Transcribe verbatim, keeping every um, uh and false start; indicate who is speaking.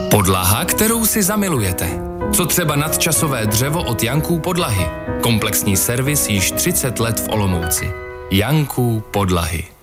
Speaker 1: Podlaha, kterou si zamilujete. Co třeba nadčasové dřevo od Janků Podlahy. Komplexní servis již třicet let v Olomouci. Janků Podlahy.